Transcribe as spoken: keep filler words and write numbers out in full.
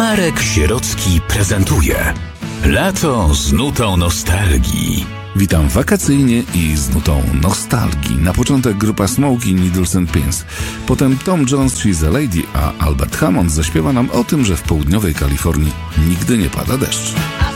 Marek Sierocki prezentuje Lato z nutą nostalgii. Witam wakacyjnie i z nutą nostalgii. Na początek grupa Smokey Needles and Pins. Potem Tom Jones, She's a Lady, a Albert Hammond zaśpiewa nam o tym, że w południowej Kalifornii nigdy nie pada deszcz.